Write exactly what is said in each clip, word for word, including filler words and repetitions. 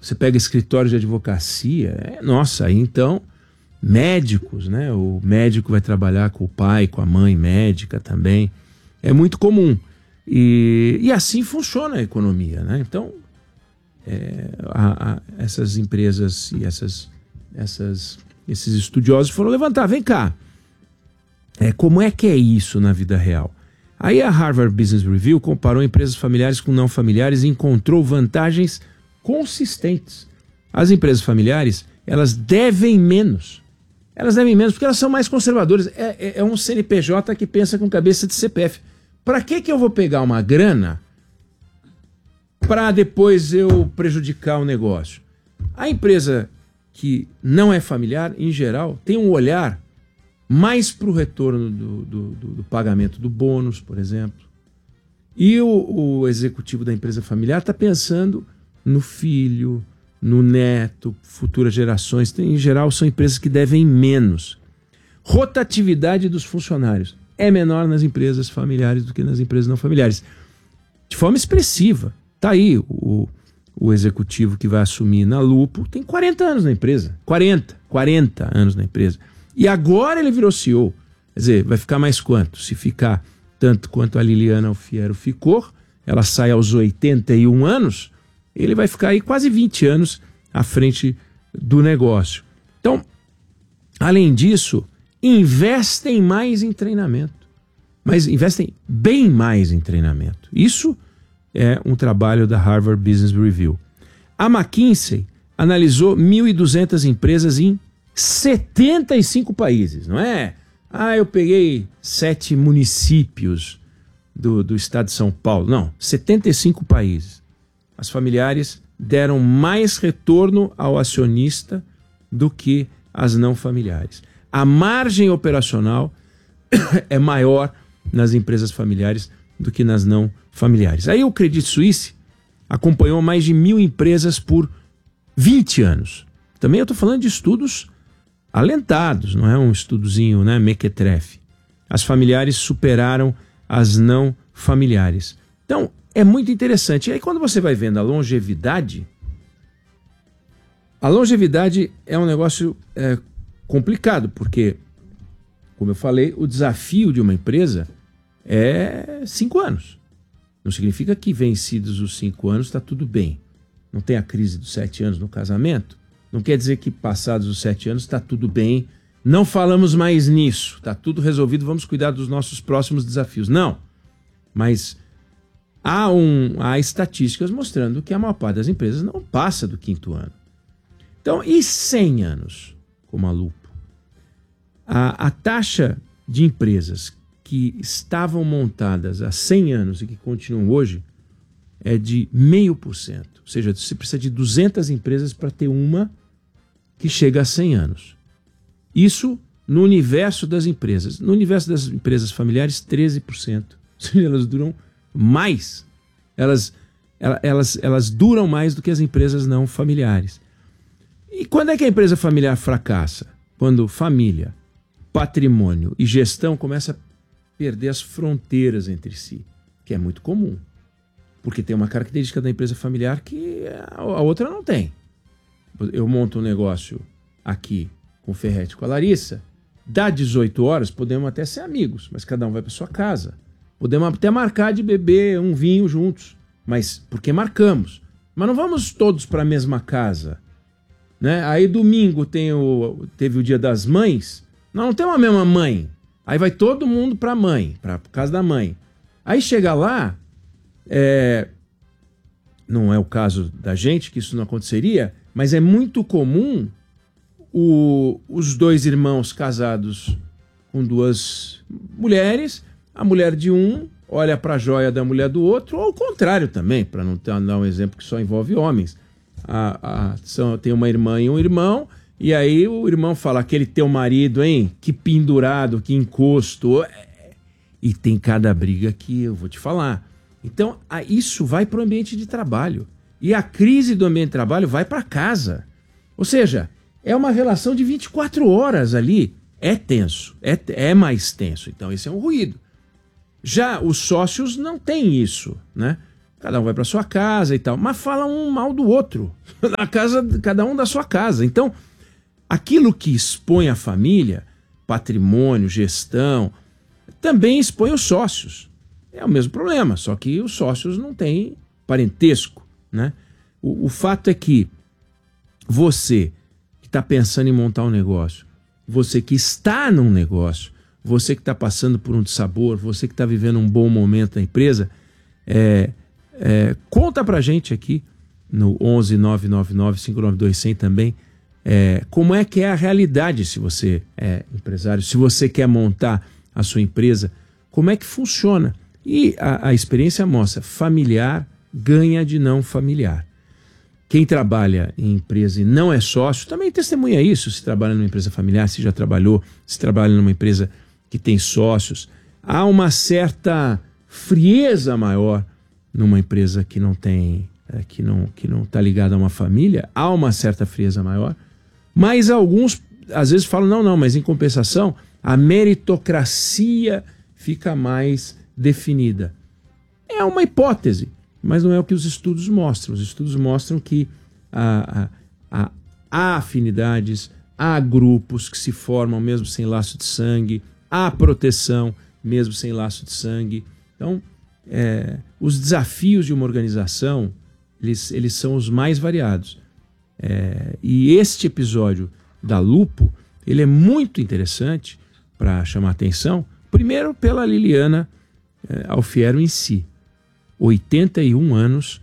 Você pega escritório de advocacia, é, nossa, aí então, médicos, né? O médico vai trabalhar com o pai, com a mãe médica também. É muito comum. E, e assim funciona a economia, né? Então, é, a, a, essas empresas e essas, essas, esses estudiosos foram levantar, vem cá, é, como é que é isso na vida real? Aí a Harvard Business Review comparou empresas familiares com não familiares e encontrou vantagens consistentes. As empresas familiares, elas devem menos. Elas devem menos porque elas são mais conservadoras. É, é, é um C N P J que pensa com cabeça de C P F. Para que que eu vou pegar uma grana para depois eu prejudicar o negócio? A empresa que não é familiar, em geral, tem um olhar mais para o retorno do, do, do, do pagamento do bônus, por exemplo. E o, o executivo da empresa familiar está pensando no filho, no neto, futuras gerações. Então, em geral, são empresas que devem menos. Rotatividade dos funcionários é menor nas empresas familiares do que nas empresas não familiares. De forma expressiva. Está aí o, o executivo que vai assumir na Lupo, tem quarenta anos na empresa. quarenta, quarenta anos na empresa. E agora ele virou C E O. Quer dizer, vai ficar mais quanto? Se ficar tanto quanto a Liliana Alfiero ficou, ela sai aos oitenta e um anos, ele vai ficar aí quase vinte anos à frente do negócio. Então, além disso, investem mais em treinamento. Mas investem bem mais em treinamento. Isso é um trabalho da Harvard Business Review. A McKinsey analisou mil e duzentas empresas em setenta e cinco países, não é? Ah, eu peguei sete municípios do, do estado de São Paulo. Não, setenta e cinco países. As familiares deram mais retorno ao acionista do que as não familiares. A margem operacional é maior nas empresas familiares do que nas não familiares. Aí o Credit Suisse acompanhou mais de mil empresas por vinte anos. Também eu estou falando de estudos alentados, não é um estudozinho, né, mequetrefe. As familiares superaram as não familiares. Então, é muito interessante. E aí quando você vai vendo a longevidade, a longevidade é um negócio é, complicado, porque, como eu falei, o desafio de uma empresa é cinco anos. Não significa que vencidos os cinco anos está tudo bem. Não tem a crise dos sete anos no casamento. Não quer dizer que passados os sete anos está tudo bem. Não falamos mais nisso. Está tudo resolvido, vamos cuidar dos nossos próximos desafios. Não. Mas há, um, há estatísticas mostrando que a maior parte das empresas não passa do quinto ano. Então, e cem anos, como a Lupo? A, a taxa de empresas que estavam montadas há cem anos e que continuam hoje é de zero vírgula cinco por cento. Ou seja, você precisa de duzentas empresas para ter uma que chega a cem anos. Isso no universo das empresas. No universo das empresas familiares, treze por cento. Ou seja, elas duram mais. Elas, elas, elas duram mais do que as empresas não familiares. E quando é que a empresa familiar fracassa? Quando família, patrimônio e gestão começam a perder as fronteiras entre si, que é muito comum. Porque tem uma característica da empresa familiar que a outra não tem. Eu monto um negócio aqui com o Ferretti, com a Larissa, dá dezoito horas, podemos até ser amigos, mas cada um vai para sua casa. Podemos até marcar de beber um vinho juntos, mas porque marcamos. Mas não vamos todos para a mesma casa. Né? Aí domingo tem o, teve o Dia das Mães, nós não temos a mesma mãe. Aí vai todo mundo para a mãe, para casa da mãe. Aí chega lá, é, não é o caso da gente, que isso não aconteceria, mas é muito comum o, os dois irmãos casados com duas mulheres, a mulher de um olha para a joia da mulher do outro, ou o contrário também, para não ter, dar um exemplo que só envolve homens. A, a, são, tem uma irmã e um irmão, e aí o irmão fala, aquele teu marido, hein? Que pendurado, que encosto. E tem cada briga que eu vou te falar. Então, isso vai para o ambiente de trabalho. E a crise do ambiente de trabalho vai para casa. Ou seja, é uma relação de vinte e quatro horas ali. É tenso, é, é mais tenso. Então, esse é um ruído. Já os sócios não têm isso, né? cada um vai para sua casa e tal, mas fala um mal do outro, na casa, cada um da sua casa. Então, aquilo que expõe a família, patrimônio, gestão, também expõe os sócios. É o mesmo problema, só que os sócios não têm parentesco, né? O, o fato é que você que está pensando em montar um negócio, você que está num negócio, você que está passando por um dissabor, você que está vivendo um bom momento na empresa, é, é, conta pra gente aqui no onze nove nove nove cinco nove dois zero zero também, é, como é que é a realidade se você é empresário, se você quer montar a sua empresa, como é que funciona. E a, a experiência mostra, familiar ganha de não familiar. Quem trabalha em empresa e não é sócio, também testemunha isso, se trabalha numa empresa familiar, se já trabalhou, se trabalha numa empresa que tem sócios. Há uma certa frieza maior numa empresa que não tem, é, que não que não está ligada a uma família, há uma certa frieza maior, mas alguns às vezes falam, não, não, mas em compensação, a meritocracia fica mais definida. É uma hipótese, mas não é o que os estudos mostram. Os estudos mostram que há, há, há afinidades, há grupos que se formam mesmo sem laço de sangue, há proteção mesmo sem laço de sangue. Então, é, os desafios de uma organização, eles, eles são os mais variados. É, e este episódio da Lupo, ele é muito interessante para chamar atenção, primeiro pela Liliana é, Alfiero em si. oitenta e um anos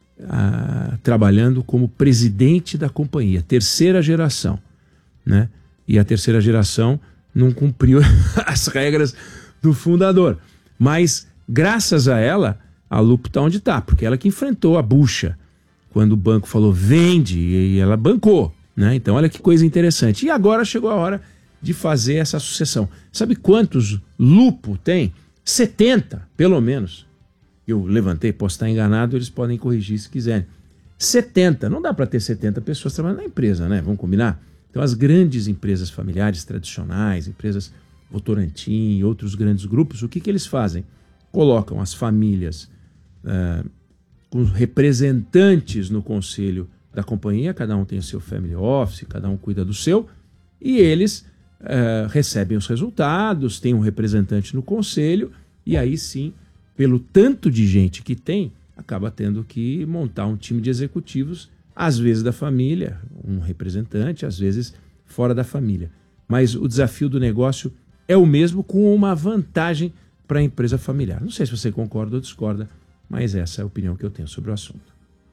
ah, trabalhando como presidente da companhia, terceira geração, né? E a terceira geração não cumpriu as regras do fundador. Mas, graças a ela, a Lupo está onde está, porque ela que enfrentou a bucha quando o banco falou vende, e ela bancou, né? Então, olha que coisa interessante. E agora chegou a hora de fazer essa sucessão. Sabe quantos Lupo tem? setenta, pelo menos. Eu levantei, posso estar enganado, eles podem corrigir se quiserem. setenta, não dá para ter setenta pessoas trabalhando na empresa, né? Vamos combinar? Então as grandes empresas familiares tradicionais, empresas Votorantim e outros grandes grupos, o que, que eles fazem? Colocam as famílias uh, com representantes no conselho da companhia, cada um tem o seu family office, cada um cuida do seu, e eles uh, recebem os resultados, tem um representante no conselho, e aí sim, pelo tanto de gente que tem, acaba tendo que montar um time de executivos, às vezes da família, um representante, às vezes fora da família. Mas o desafio do negócio é o mesmo, com uma vantagem para a empresa familiar. Não sei se você concorda ou discorda, mas essa é a opinião que eu tenho sobre o assunto.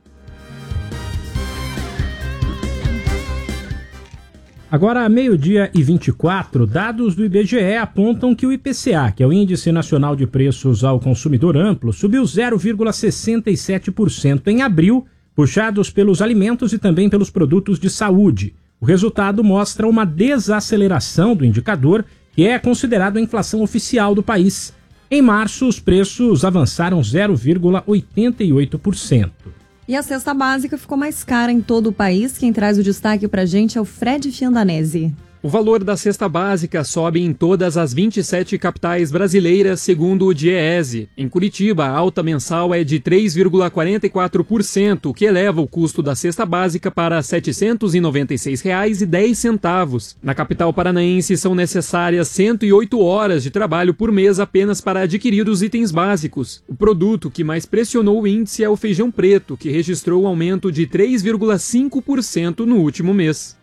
Agora, meio-dia e vinte e quatro, dados do I B G E apontam que o I P C A, que é o Índice Nacional de Preços ao Consumidor Amplo, subiu zero vírgula sessenta e sete por cento em abril, puxados pelos alimentos e também pelos produtos de saúde. O resultado mostra uma desaceleração do indicador, que é considerado a inflação oficial do país. Em março, os preços avançaram zero vírgula oitenta e oito por cento. E a cesta básica ficou mais cara em todo o país. Quem traz o destaque pra gente é o Fred Fiandanese. O valor da cesta básica sobe em todas as vinte e sete capitais brasileiras, segundo o DIEESE. Em Curitiba, a alta mensal é de três vírgula quarenta e quatro por cento, o que eleva o custo da cesta básica para setecentos e noventa e seis reais e dez centavos. Na capital paranaense, são necessárias cento e oito horas de trabalho por mês apenas para adquirir os itens básicos. O produto que mais pressionou o índice é o feijão preto, que registrou um aumento de três vírgula cinco por cento no último mês.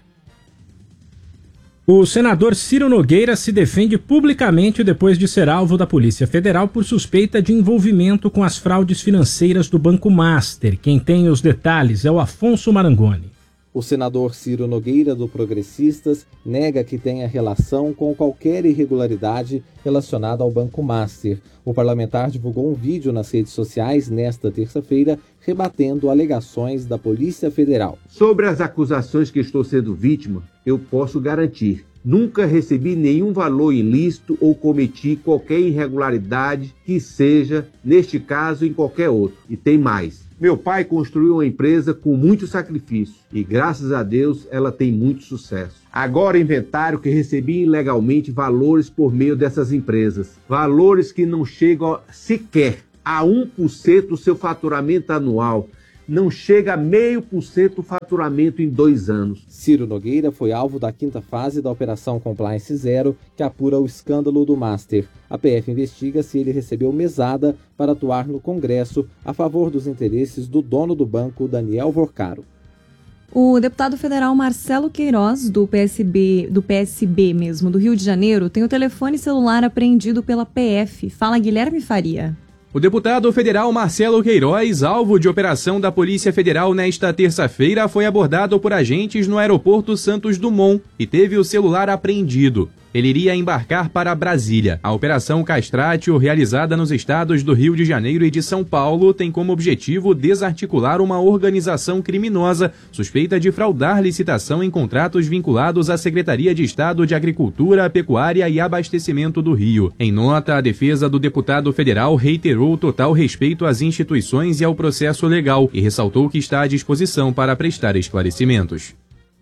O senador Ciro Nogueira se defende publicamente depois de ser alvo da Polícia Federal por suspeita de envolvimento com as fraudes financeiras do Banco Master. Quem tem os detalhes é o Afonso Marangoni. O senador Ciro Nogueira, do Progressistas, nega que tenha relação com qualquer irregularidade relacionada ao Banco Master. O parlamentar divulgou um vídeo nas redes sociais nesta terça-feira, rebatendo alegações da Polícia Federal. Sobre as acusações que estou sendo vítima, eu posso garantir: nunca recebi nenhum valor ilícito ou cometi qualquer irregularidade que seja, neste caso, em qualquer outro. E tem mais. Meu pai construiu uma empresa com muito sacrifício e, graças a Deus, ela tem muito sucesso. Agora inventaram que recebi ilegalmente valores por meio dessas empresas. Valores que não chegam sequer a um por cento do seu faturamento anual. Não chega a meio por cento do faturamento em dois anos. Ciro Nogueira foi alvo da quinta fase da Operação Compliance Zero, que apura o escândalo do Master. A P F investiga se ele recebeu mesada para atuar no Congresso a favor dos interesses do dono do banco, Daniel Vorcaro. O deputado federal Marcelo Queiroz, do P S B, do P S B mesmo, do Rio de Janeiro, tem o telefone celular apreendido pela P F. Fala, Guilherme Faria. O deputado federal Marcelo Queiroz, alvo de operação da Polícia Federal nesta terça-feira, foi abordado por agentes no aeroporto Santos Dumont e teve o celular apreendido. Ele iria embarcar para Brasília. A Operação Castratio, realizada nos estados do Rio de Janeiro e de São Paulo, tem como objetivo desarticular uma organização criminosa suspeita de fraudar licitação em contratos vinculados à Secretaria de Estado de Agricultura, Pecuária e Abastecimento do Rio. Em nota, a defesa do deputado federal reiterou o total respeito às instituições e ao processo legal e ressaltou que está à disposição para prestar esclarecimentos.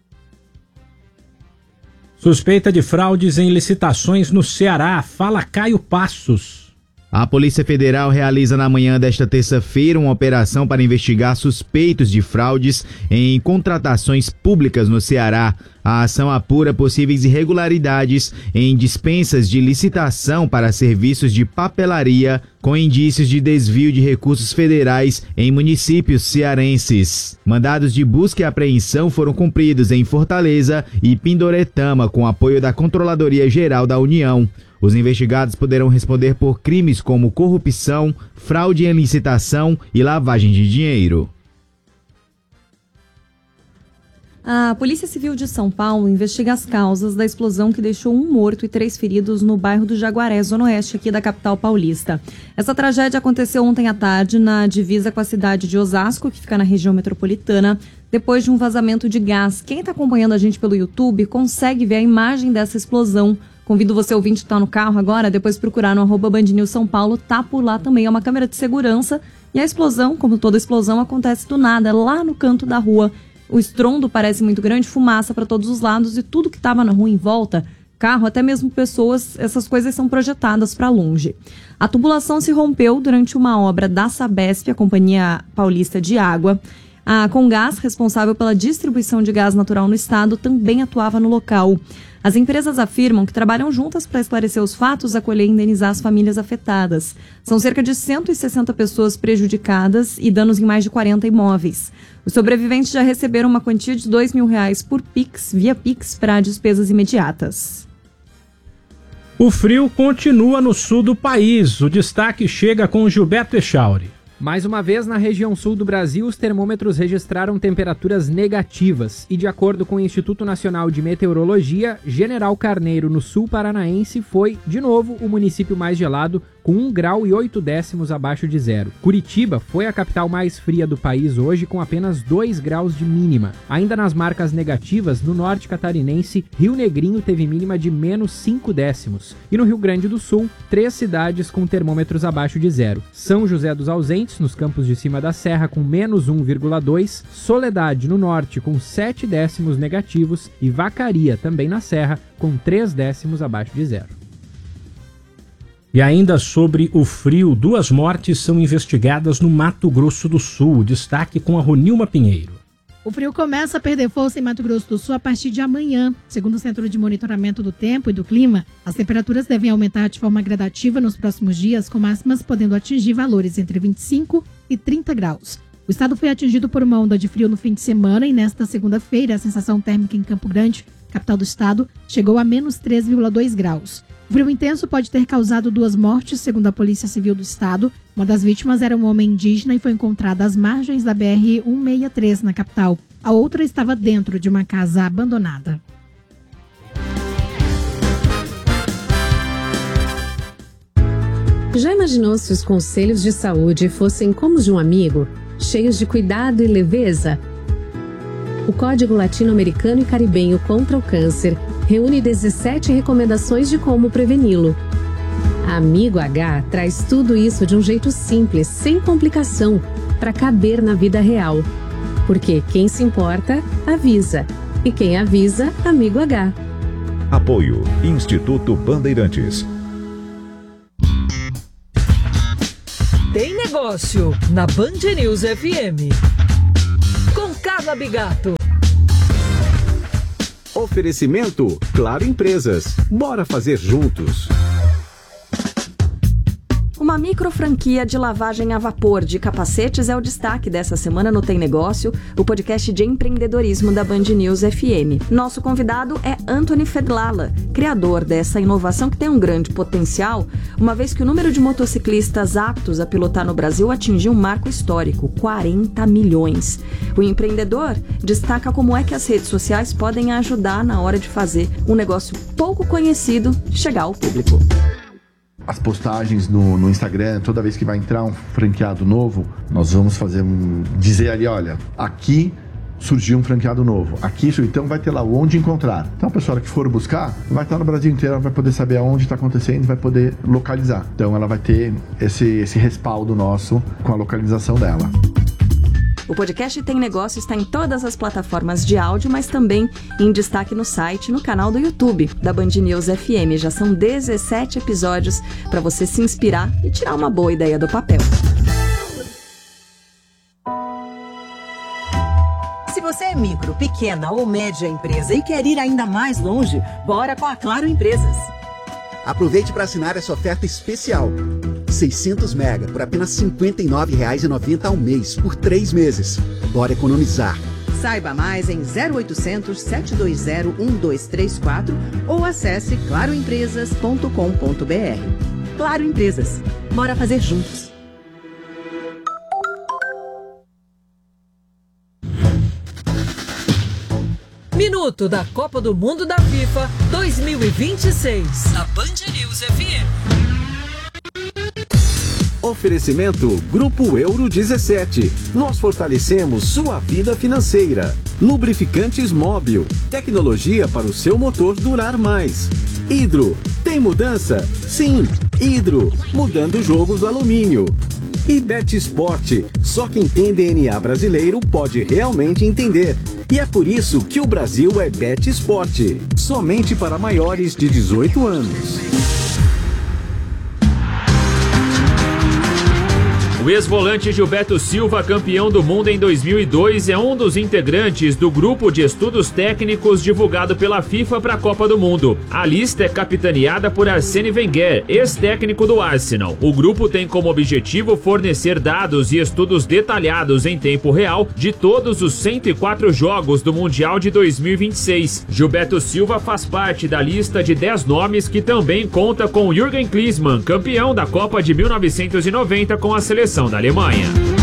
Suspeita de fraudes em licitações no Ceará. Fala, Caio Passos. A Polícia Federal realiza na manhã desta terça-feira uma operação para investigar suspeitos de fraudes em contratações públicas no Ceará. A ação apura possíveis irregularidades em dispensas de licitação para serviços de papelaria, com indícios de desvio de recursos federais em municípios cearenses. Mandados de busca e apreensão foram cumpridos em Fortaleza e Pindoretama, com apoio da Controladoria Geral da União. Os investigados poderão responder por crimes como corrupção, fraude em licitação e lavagem de dinheiro. A Polícia Civil de São Paulo investiga as causas da explosão que deixou um morto e três feridos no bairro do Jaguaré, zona oeste aqui da capital paulista. Essa tragédia aconteceu ontem à tarde na divisa com a cidade de Osasco, que fica na região metropolitana, depois de um vazamento de gás. Quem está acompanhando a gente pelo YouTube consegue ver a imagem dessa explosão. Convido você, ouvinte, que está no carro agora, depois procurar no arroba Band News São Paulo, tá por lá também, é uma câmera de segurança. E a explosão, como toda explosão, acontece do nada, lá no canto da rua. O estrondo parece muito grande, fumaça para todos os lados e tudo que estava na rua em volta, carro, até mesmo pessoas, essas coisas são projetadas para longe. A tubulação se rompeu durante uma obra da Sabesp, a Companhia Paulista de Água. A Comgás, responsável pela distribuição de gás natural no estado, também atuava no local. As empresas afirmam que trabalham juntas para esclarecer os fatos, acolher e indenizar as famílias afetadas. São cerca de cento e sessenta pessoas prejudicadas e danos em mais de quarenta imóveis. Os sobreviventes já receberam uma quantia de dois mil reais por Pix, via Pix, para despesas imediatas. O frio continua no sul do país. O destaque chega com Gilberto Echauri. Mais uma vez, na região sul do Brasil, os termômetros registraram temperaturas negativas e, de acordo com o Instituto Nacional de Meteorologia, General Carneiro, no sul paranaense, foi, de novo, o município mais gelado, com um grau e oito décimos abaixo de zero. Curitiba foi a capital mais fria do país hoje, com apenas dois graus de mínima. Ainda nas marcas negativas, no norte catarinense, Rio Negrinho teve mínima de menos cinco décimos. E no Rio Grande do Sul, três cidades com termômetros abaixo de zero. São José dos Ausentes, nos campos de cima da serra, com menos um vírgula dois, Soledade, no norte, com sete décimos negativos, e Vacaria, também na serra, com três décimos abaixo de zero. E ainda sobre o frio, duas mortes são investigadas no Mato Grosso do Sul. Destaque com a Ronilma Pinheiro. O frio começa a perder força em Mato Grosso do Sul a partir de amanhã. Segundo o Centro de Monitoramento do Tempo e do Clima, as temperaturas devem aumentar de forma gradativa nos próximos dias, com máximas podendo atingir valores entre vinte e cinco e trinta graus. O estado foi atingido por uma onda de frio no fim de semana e nesta segunda-feira a sensação térmica em Campo Grande, capital do estado, chegou a menos três vírgula dois graus. O frio intenso pode ter causado duas mortes, segundo a Polícia Civil do Estado. Uma das vítimas era um homem indígena e foi encontrada às margens da B R cento e sessenta e três, na capital. A outra estava dentro de uma casa abandonada. Já imaginou se os conselhos de saúde fossem como os de um amigo, cheios de cuidado e leveza? O Código Latino-Americano e Caribenho contra o Câncer reúne dezessete recomendações de como preveni-lo. A Amigo H traz tudo isso de um jeito simples, sem complicação, para caber na vida real. Porque quem se importa, avisa. E quem avisa, Amigo H. Apoio Instituto Bandeirantes. Tem Negócio, na Band News F M. Com Carla Bigato. Oferecimento Claro Empresas. Bora fazer juntos. Uma micro franquia de lavagem a vapor de capacetes é o destaque dessa semana no Tem Negócio, o podcast de empreendedorismo da Band News F M. Nosso convidado é Anthony Fedlala, criador dessa inovação que tem um grande potencial, uma vez que o número de motociclistas aptos a pilotar no Brasil atingiu um marco histórico, quarenta milhões. O empreendedor destaca como é que as redes sociais podem ajudar na hora de fazer um negócio pouco conhecido chegar ao público. As postagens no, no Instagram, toda vez que vai entrar um franqueado novo, nós vamos fazer um, dizer ali, olha, aqui surgiu um franqueado novo, aqui, então vai ter lá onde encontrar. Então a pessoa que for buscar, vai estar no Brasil inteiro, ela vai poder saber aonde está acontecendo, vai poder localizar. Então ela vai ter esse, esse respaldo nosso com a localização dela. O podcast Tem Negócio está em todas as plataformas de áudio, mas também em destaque no site e no canal do YouTube da Band News F M. Já são dezessete episódios para você se inspirar e tirar uma boa ideia do papel. Se você é micro, pequena ou média empresa e quer ir ainda mais longe, bora com a Claro Empresas. Aproveite para assinar essa oferta especial. seiscentos mega por apenas cinquenta e nove reais e noventa centavos ao mês, por três meses. Bora economizar. Saiba mais em zero oitocentos, sete dois zero, um dois três quatro ou acesse claro empresas ponto com ponto b r. Claro Empresas. Bora fazer juntos. Minuto da Copa do Mundo da FIFA dois mil e vinte e seis. Na Band News F M. Oferecimento Grupo Euro dezessete. Nós fortalecemos sua vida financeira. Lubrificantes Móbil. Tecnologia para o seu motor durar mais. Hidro. Tem mudança? Sim. Hidro. Mudando o jogo do alumínio. E Bet Sport. Só quem tem D N A brasileiro pode realmente entender. E é por isso que o Brasil é Bet Sport. Somente para maiores de dezoito anos. O ex-volante Gilberto Silva, campeão do mundo em dois mil e dois, é um dos integrantes do grupo de estudos técnicos divulgado pela FIFA para a Copa do Mundo. A lista é capitaneada por Arsène Wenger, ex-técnico do Arsenal. O grupo tem como objetivo fornecer dados e estudos detalhados em tempo real de todos os cento e quatro jogos do Mundial de dois mil e vinte e seis. Gilberto Silva faz parte da lista de dez nomes que também conta com Jürgen Klinsmann, campeão da Copa de mil novecentos e noventa com a seleção da Alemanha.